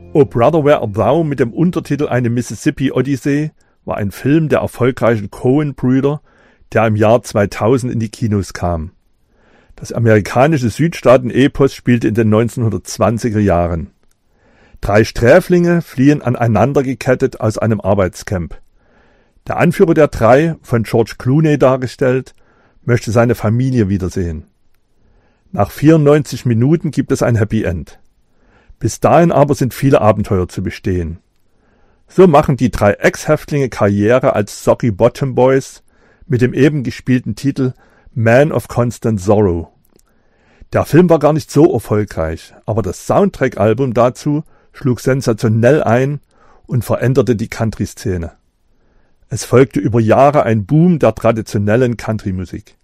O Brother Where Art Thou mit dem Untertitel Eine Mississippi-Odyssee war ein Film der erfolgreichen Coen-Brüder, der im Jahr 2000 in die Kinos kam. Das amerikanische Südstaaten-Epos spielte in den 1920er Jahren. 3 Sträflinge fliehen aneinander gekettet aus einem Arbeitscamp. Der Anführer der 3, von George Clooney dargestellt, möchte seine Familie wiedersehen. Nach 94 Minuten gibt es ein Happy End. Bis dahin aber sind viele Abenteuer zu bestehen. So machen die 3 Ex-Häftlinge Karriere als Soggy Bottom Boys mit dem eben gespielten Titel Man of Constant Sorrow. Der Film war gar nicht so erfolgreich, aber das Soundtrack-Album dazu schlug sensationell ein und veränderte die Country-Szene. Es folgte über Jahre ein Boom der traditionellen Country-Musik.